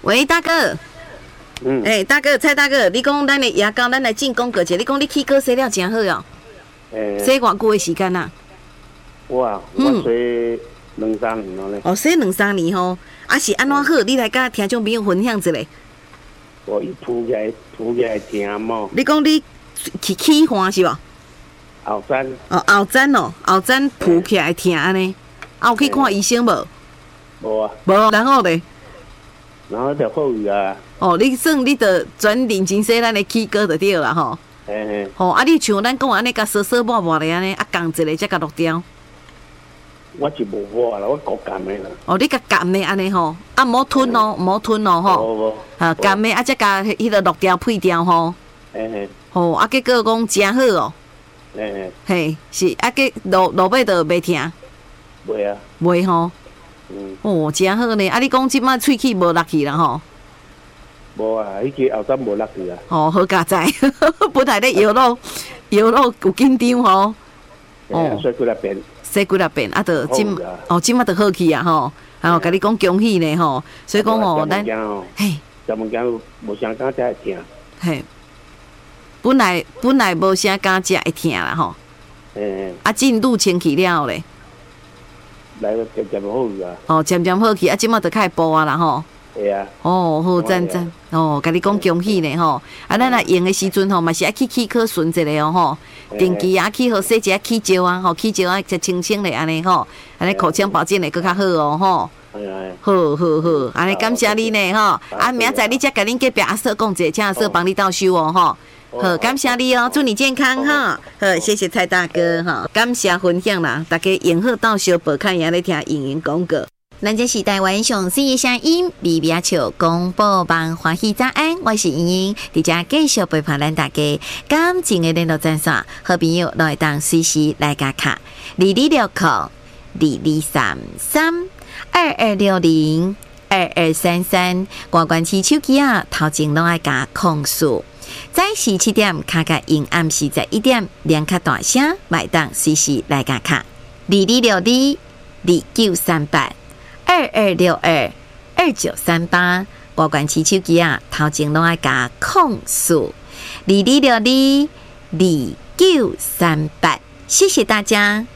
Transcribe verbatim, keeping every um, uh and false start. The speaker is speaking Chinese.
喂，大哥。 嗯。 哎、欸，大哥，蔡大哥，你讲咱的牙膏，咱来进攻个者，你讲你起膏洗了真好哦。 诶、欸。 洗偌久的时间啊？ 我啊，我洗两三年了咧。 哦，洗两三年吼，啊是安怎好？你来甲听众朋友分享一下。 我伊铺起来，铺起来疼嘛。 你讲你起起花是无？ 后瞻。 哦，后瞻哦，后瞻铺起来疼安尼。啊，有去看医生无？ 无啊。 无，然后咧？ 然后就好去啊。 哦，你算你着转认真洗咱的起膏就对啦吼。 嘿嘿。 吼、哦，啊，你像咱讲安尼，甲扫扫抹抹咧安尼，啊，共一个才甲落掉。 我是无抹啦，我高干的啦。 哦，你甲干的安尼吼，啊，莫吞哦，莫吞哦吼。 无无。 啊，干的啊，才甲迄个落掉配掉吼。 嘿嘿。 吼、啊，结果讲真好哦。 嘿嘿。 嘿，是啊，结落落尾就袂疼。 袂啊。 袂吼。 嗯。 哦，真好呢！啊，你讲即摆喙齿无落去啦吼？ 无啊，迄个后站无落去啊。 哦，好佳哉，本来咧摇落摇落有紧张吼。 哦。洗几粒遍。 洗几粒遍，啊，就今哦，今仔就好去啊吼。然后甲你讲恭喜呢吼，所以讲哦，咱嘿， 食物件无啥敢才会疼。 嘿，本来本来无啥敢食会疼啦吼。 嘿。啊， 进度前去了后咧。 来个渐渐好去啊。 哦，渐渐好去，啊，即马就开始补啊啦吼。 会啊。 哦，好赞赞，哦，甲你讲恭喜呢吼。啊，咱若用的时阵吼，嘛是爱去齿科巡一下哦吼。定期啊去互洗一下齿石啊，吼齿石啊才清清咧安尼吼，安尼口腔保健会更较好哦吼。好好好，安尼感谢你呢吼。啊，明仔载你才甲恁隔壁阿嫂讲一下，请阿嫂帮你倒收哦吼。好，感谢你哦，祝你健康哈。好，谢谢蔡大哥哈，感谢分享啦，大家用好倒收报看也咧听营营广告。咱这是台湾上水的声音，微微笑广播网欢喜早安，我是莹莹，伫遮继续陪伴咱大家。感情的联络专线，好朋友来当随时来加卡，二二六扣二二三三二二六零二二三三，关关起手机啊，头前拢爱加控诉。早时七点，卡卡因暗时十一点，两卡大声，买当随时来加卡，二二六二二九三八。二二六二二九三八，保管起手机啊，头前拢爱加控诉二二六二二九三八，谢谢大家。